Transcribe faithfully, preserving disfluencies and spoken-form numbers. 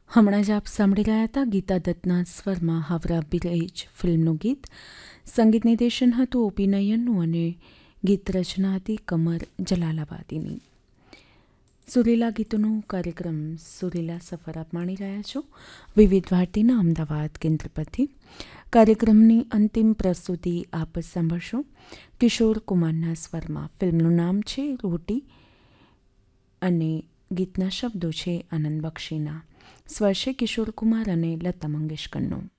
હમણાં જ આપ સાંભળી રહ્યા હતા ગીતા દત્તના સ્વરમાં હાવરા બ્રિજ ફિલ્મનું ગીત. સંગીત નિર્દેશન હતું ઓપી નય્યરનું અને ગીત રચના હતી કમર જલાલાબાદીની. સુરીલા ગીતોનો કાર્યક્રમ સુરીલા સફર આપ માણી રહ્યા છો વિવિધ ભારતીના અમદાવાદ કેન્દ્ર પરથી. કાર્યક્રમની અંતિમ પ્રસ્તુતિ આપ સાંભળશો કિશોર કુમારના સ્વરમાં. ફિલ્મનું નામ છે રોટી અને ગીતના શબ્દો છે આનંદ બક્ષીના. સ્વર છે કિશોર કુમાર અને લતા મંગેશકરનો.